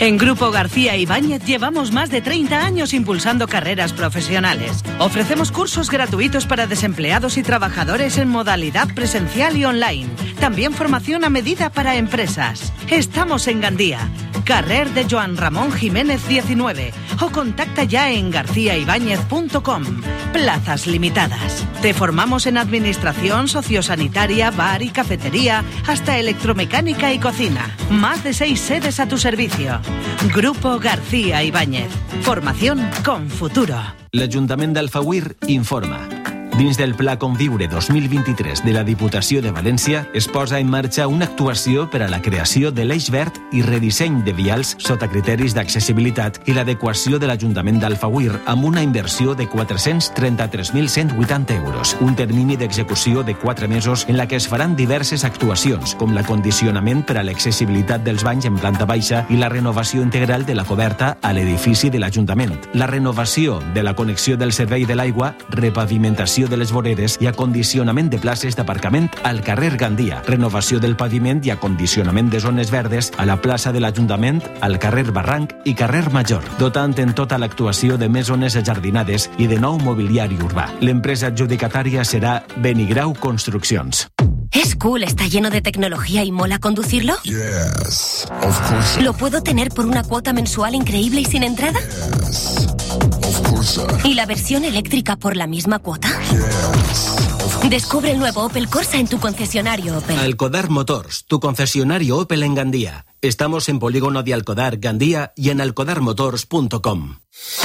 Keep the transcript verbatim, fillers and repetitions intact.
En Grupo García Ibáñez llevamos más de treinta años impulsando carreras profesionales. Ofrecemos cursos gratuitos para desempleados y trabajadores en modalidad presencial y online. También formación a medida para empresas. Estamos en Gandía, carrer de Joan Ramón Jiménez diecinueve, o contacta ya en garcía ibáñez punto com. Plazas limitadas. Te formamos en administración, sociosanitaria, bar y cafetería, hasta electromecánica y cocina. Más de seis sedes a tu servicio. Grupo García Ibáñez. Formación con futuro. L'Ajuntament d'Alfauir informa. Dins del Pla Conviure dos mil vint-i-tres de la Diputació de València es posa en marxa una actuació per a la creació de l'eix verd i redisseny de vials sota criteris d'accessibilitat i l'adequació de l'Ajuntament d'Alfauir amb una inversió de quatre-cents trenta-tres mil cent vuitanta euros. Un termini d'execució de quatre mesos en la que es faran diverses actuacions, com l'acondicionament per a l'accessibilitat dels banys en planta baixa i la renovació integral de la coberta a l'edifici de l'Ajuntament. La renovació de la connexió del servei de l'aigua, repavimentació de les voreres i acondicionament de places d'aparcament al carrer Gandia, renovació del paviment i acondicionament de zones verdes a la plaça de l'Ajuntament, al carrer Barranc i carrer Major, dotant en tota l'actuació de més zones ajardinades i de nou mobiliari urbà. L'empresa adjudicatària serà Benigrau Construccions. ¿Es cool, está lleno de tecnología y mola conducirlo? Yes, of course. ¿Lo puedo tener por una cuota mensual increíble y sin entrada? Yes, of course. ¿Y la versión eléctrica por la misma cuota? Yes, of course. Descubre el nuevo Opel Corsa en tu concesionario Opel. Alcodar Motors, tu concesionario Opel en Gandía. Estamos en Polígono de Alcodar, Gandía y en alcodar motors punto com.